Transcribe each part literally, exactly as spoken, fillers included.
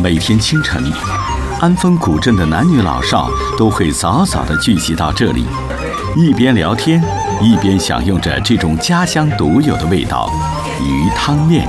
每天清晨，安丰古镇的男女老少都会早早地聚集到这里，一边聊天，一边享用着这种家乡独有的味道——鱼汤面。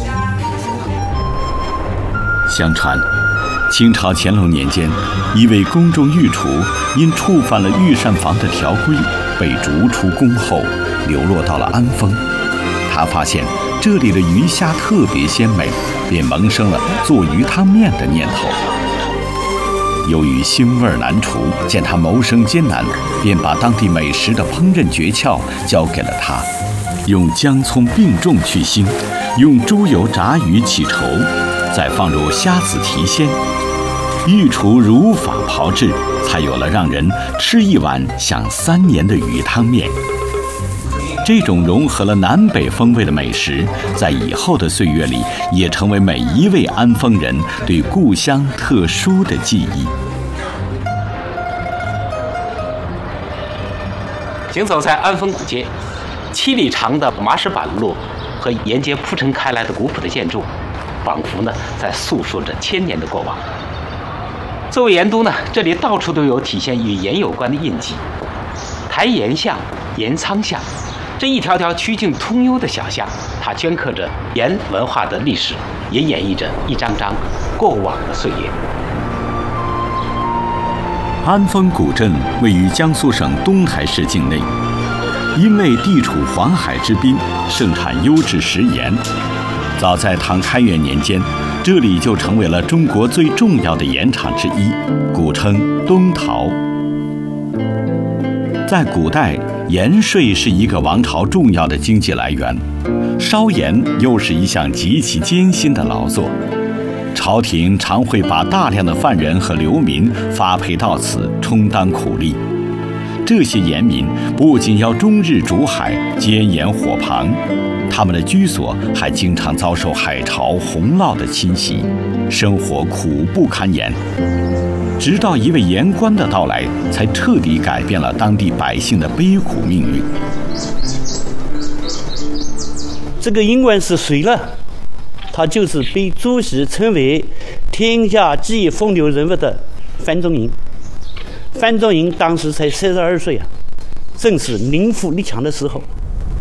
相传，清朝乾隆年间，一位宫中御厨因触犯了御膳房的条规，被逐出宫后，流落到了安丰。他发现这里的鱼虾特别鲜美，便萌生了做鱼汤面的念头。由于腥味难除，见他谋生艰难，便把当地美食的烹饪诀窍交给了他。用姜葱并重去腥，用猪油炸鱼起稠，再放入虾子提鲜。御厨如法炮制，才有了让人吃一碗想三年的鱼汤面。这种融合了南北风味的美食，在以后的岁月里，也成为每一位安丰人对故乡特殊的记忆。 行走在安丰古街，七里长的麻石板路和沿街铺陈开来的古朴的建筑，仿佛呢在诉说着千年的过往。作为盐都呢，这里到处都有体现与盐有关的印记，台盐巷、盐仓巷。这一条条曲径通幽的小巷，它镌刻着盐文化的历史，也演绎着一张张过往的岁月。 安丰古镇位于江苏省东台市境内，因为地处黄海之滨，盛产优质食盐。早在唐开元年间，这里就成为了中国最重要的盐场之一，古称东陶。在古代，盐税是一个王朝重要的经济来源，烧盐又是一项极其艰辛的劳作。朝廷常会把大量的犯人和流民发配到此，充当苦力。这些盐民不仅要终日煮海、煎盐火旁，他们的居所还经常遭受海潮、洪涝的侵袭，生活苦不堪言。直到一位盐官的到来，才彻底改变了当地百姓的悲苦命运。 这个盐官是谁呢？他就是被朱熹称为天下第一风流人物的范仲淹。范仲淹当时才三十二岁啊，正是名副力强的时候。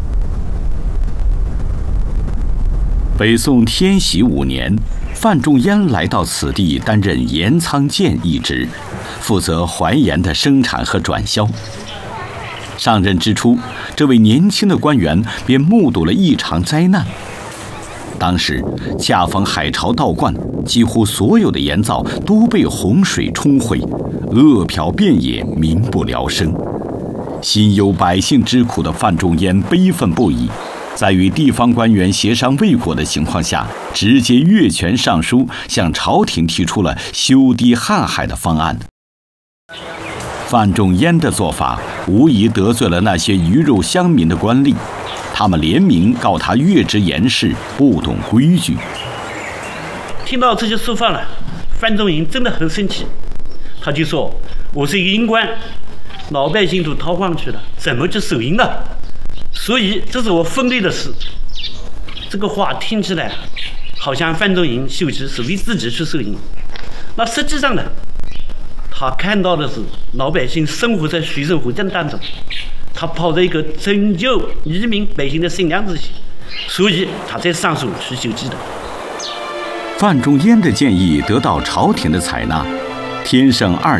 北宋天禧五年，范仲淹来到此地担任盐仓监一职，负责淮盐的生产和转销。上任之初，这位年轻的官员便目睹了一场灾难。当时恰逢海潮倒灌，几乎所有的盐灶都被洪水冲毁，饿殍遍野，民不聊生。心忧百姓之苦的范仲淹悲愤不已，在与地方官员协商未果的情况下，直接越权上书，向朝廷提出了修堤瀚海的方案。范仲淹的做法无疑得罪了那些鱼肉乡民的官吏，他们联名告他越职盐事，不懂规矩。 听到这些说法了，范仲淹真的很生气，他就说：“我是一个盐官，老百姓都逃荒去了，怎么去守盐呢？所以这是我分内的事。”这个话听起来好像范仲淹修职是为自己去守盐，那实际上呢，他看到的是老百姓生活在水深火热当中，他抱着一个拯救移民百姓的善良之心，所以他才上书去修机的。 范仲淹的建议得到朝廷的采纳，天圣二